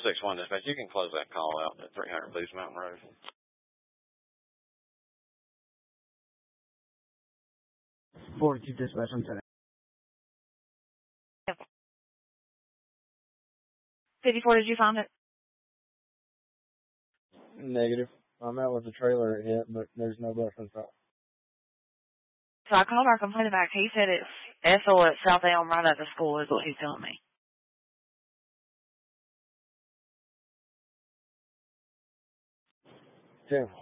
461 dispatch, you can close that call out at 300 Boost Mountain Road. 42 dispatch on 10. 54, did you find it? Negative. I'm out with the trailer it hit, but there's no bus in front. So I called our complaint back. He said it's SO at South Elm right at the school is what he's telling me. Tim,